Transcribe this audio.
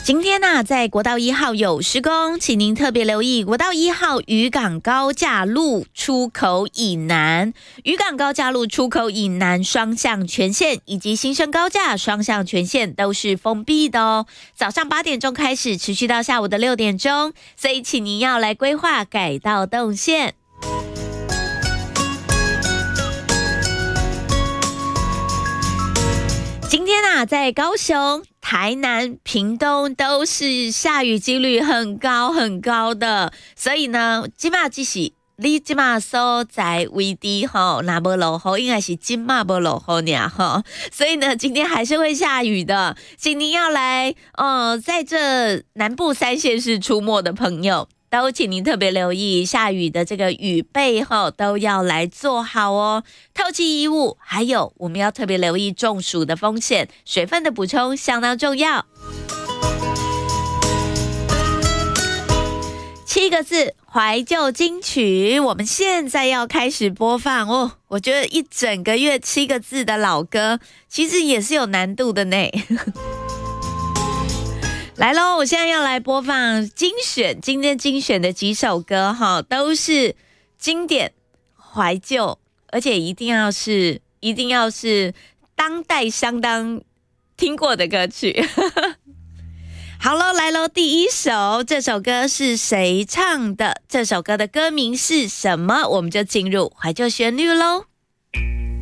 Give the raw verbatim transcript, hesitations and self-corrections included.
今天呢、啊，在国道一号有施工，请您特别留意国道一号渔港高架路出口以南、渔港高架路出口以南双向全线以及新生高架双向全线都是封闭的哦。早上八点钟开始，持续到下午的六点钟，所以请您要来规划改道动线。今天啊，在高雄、台南、屏东都是下雨几率很高很高的，所以呢，今嘛只是你今嘛所在位置吼，那无落雨，应该是今嘛无落雨呢吼，所以呢，今天还是会下雨的，请您要来，呃，在这南部三县市出没的朋友。都请您特别留意下雨的这个雨备后都要来做好哦。透气衣物，还有我们要特别留意中暑的风险，水分的补充相当重要。七个字怀旧金曲，我们现在要开始播放哦。我觉得一整个月七个字的老歌，其实也是有难度的呢。来咯，我现在要来播放精选，今天精选的几首歌哈，都是经典怀旧，而且一定要是一定要是当代相当听过的歌曲。好咯，来咯，第一首，这首歌是谁唱的？这首歌的歌名是什么？我们就进入怀旧旋律咯。